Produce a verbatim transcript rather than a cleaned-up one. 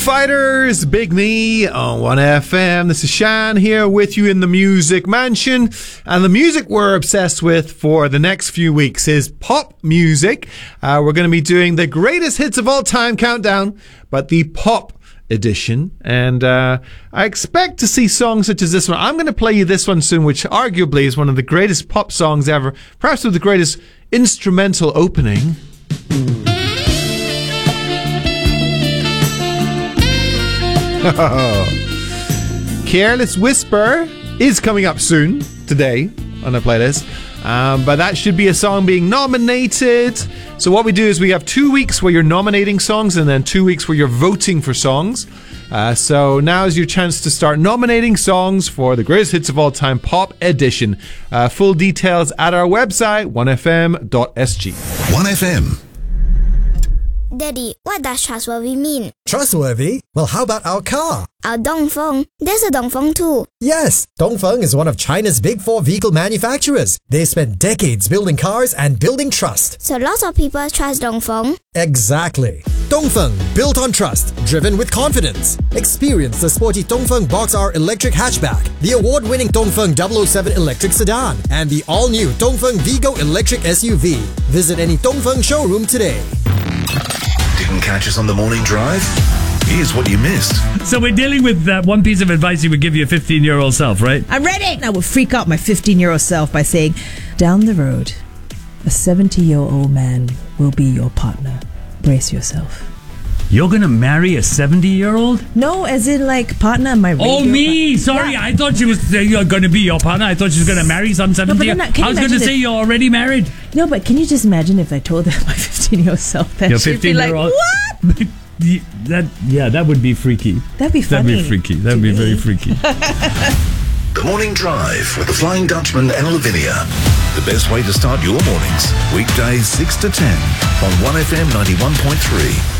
Fighters, Big Me on one F M. This is Shan here with you in the Music Mansion. And the music we're obsessed with for the next few weeks is pop music. Uh, we're going to be doing the greatest hits of all time countdown, but the pop edition. And uh, I expect to see songs such as this one. I'm going to play you this one soon, which arguably is one of the greatest pop songs ever. Perhaps with the greatest instrumental opening. Careless Whisper is coming up soon today on the playlist, um, but that should be a song being nominated. So what we do is we have two weeks where you're nominating songs and then two weeks where you're voting for songs. Uh, so now is your chance to start nominating songs for the greatest hits of all time pop edition. Uh, full details at our website one f m dot s g. one F M. Daddy, what does trustworthy mean? Trustworthy? Well, how about our car? Our Dongfeng. There's a Dongfeng too. Yes, Dongfeng is one of China's big four vehicle manufacturers. They spent decades building cars and building trust. So lots of people trust Dongfeng. Exactly. Dongfeng, built on trust, driven with confidence. Experience the sporty Dongfeng Box R electric hatchback, the award-winning Dongfeng double oh seven electric sedan, and the all-new Dongfeng Vigo electric S U V. Visit any Dongfeng showroom today. Didn't catch us on the morning drive? Here's what you missed. So we're dealing with that one piece of advice you would give your fifteen-year-old self, right? I'm ready! I will freak out my fifteen-year-old self by saying, down the road, a seventy-year-old man will be your partner. Brace yourself. You're gonna marry a seventy-year-old? No, as in like partner, my radio Oh, me! par- Sorry, Yeah. I thought she was saying you're gonna be your partner. I thought she was gonna marry some seventy. then, uh, can you I was gonna imagine say if- you're already married. No, but can you just imagine if I told that my fifteen-year-old self that Your she'd be like, fifteen-year-old. what? that yeah, that would be freaky. That'd be That'd funny. be freaky. That'd to be me. very freaky. The Morning Drive with the Flying Dutchman and Lavinia. The best way to start your mornings. Weekdays six to ten on one F M ninety-one point three.